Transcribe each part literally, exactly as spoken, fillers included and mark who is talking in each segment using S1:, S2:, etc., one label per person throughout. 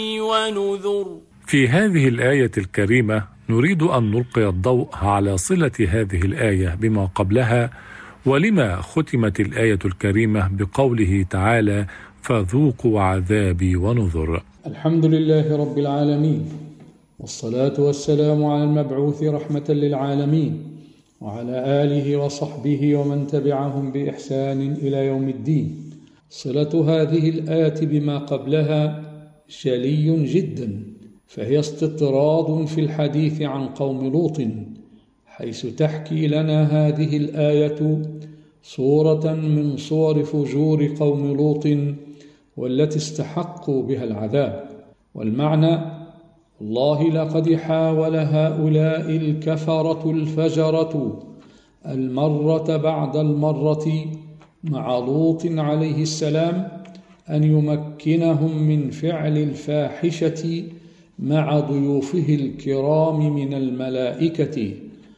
S1: ونذر.
S2: في هذه الآية الكريمة نريد أن نلقي الضوء على صلة هذه الآية بما قبلها، ولما ختمت الآية الكريمة بقوله تعالى: فذوقوا عذابي ونذر.
S3: الحمد لله رب العالمين، والصلاة والسلام على المبعوث رحمة للعالمين، وعلى آله وصحبه ومن تبعهم بإحسان إلى يوم الدين. صلة هذه الآية بما قبلها جلي جدا، فهي استطراد في الحديث عن قوم لوط، حيث تحكي لنا هذه الآية صورة من صور فجور قوم لوط والتي استحقوا بها العذاب. والمعنى: والله لقد حاول هؤلاء الكفرة الفجرة المرة بعد المرة مع لوط عليه السلام أن يمكنهم من فعل الفاحشة مع ضيوفه الكرام من الملائكة،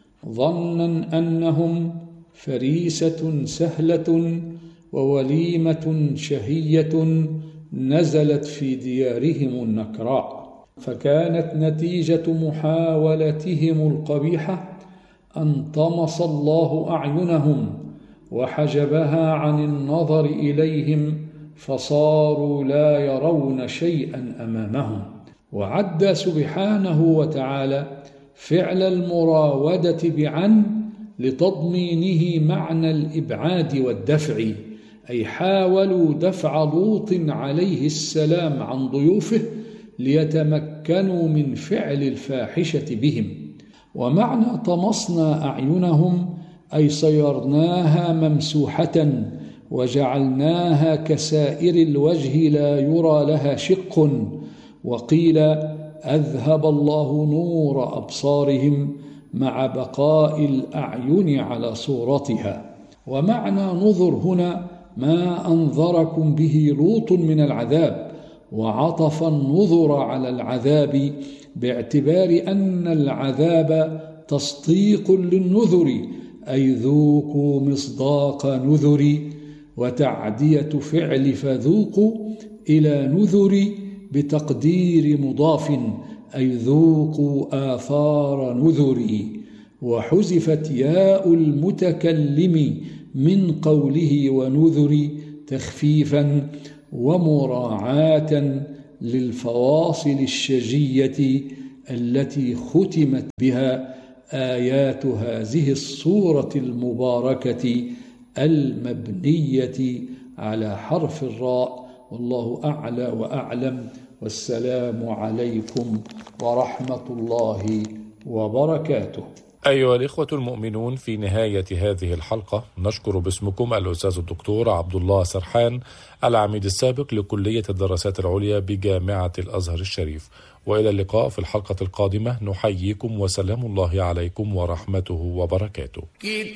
S3: ظنا أنهم فريسة سهلة ووليمة شهية نزلت في ديارهم النكراء. فكانت نتيجة محاولتهم القبيحة أن طمس الله أعينهم وحجبها عن النظر إليهم، فصاروا لا يرون شيئا أمامهم. وعد سبحانه وتعالى فعل المراودة بعن لتضمينه معنى الإبعاد والدفع، أي حاولوا دفع لوط عليه السلام عن ضيوفه ليتمكنوا من فعل الفاحشة بهم. ومعنى طمسنا أعينهم أي صيرناها ممسوحة وجعلناها كسائر الوجه لا يرى لها شق. وقيل أذهب الله نور أبصارهم مع بقاء الأعين على صورتها. ومعنى نذر هنا ما أنذركم به لوط من العذاب، وعطف النذر على العذاب باعتبار أن العذاب تصديق للنذر، أي ذوقوا مصداق نذري، وتعدية فعل فذوقوا إلى نذر بتقدير مضاف، أي ذوقوا آثار نذري، وحذفت ياء المتكلم من قوله ونذري تخفيفا ومراعاة للفواصل الشجية التي ختمت بها آيات هذه السورة المباركة المبنية على حرف الراء. والله أعلى وأعلم، والسلام عليكم ورحمة الله وبركاته.
S2: أيها الإخوة المؤمنون، في نهاية هذه الحلقة نشكر باسمكم الأستاذ الدكتور عبد الله سرحان، العميد السابق لكلية الدراسات العليا بجامعة الأزهر الشريف. وإلى اللقاء في الحلقة القادمة، نحييكم وسلام الله عليكم ورحمته وبركاته.